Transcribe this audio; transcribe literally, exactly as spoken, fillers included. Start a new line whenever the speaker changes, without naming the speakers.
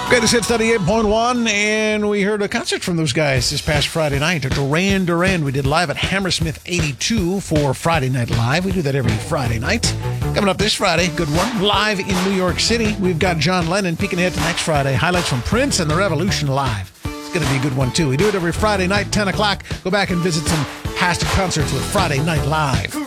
Greatest Hits ninety-eight point one, and we heard a concert from those guys this past Friday night. Duran Duran, we did live at Hammersmith eighty-two for Friday Night Live. We do that every Friday night. Coming up this Friday, good one, live in New York City. We've got John Lennon peeking ahead to next Friday. Highlights from Prince and The Revolution live. It's going to be a good one, too. We do it every Friday night, ten o'clock. Go back and visit some past concerts with Friday Night Live.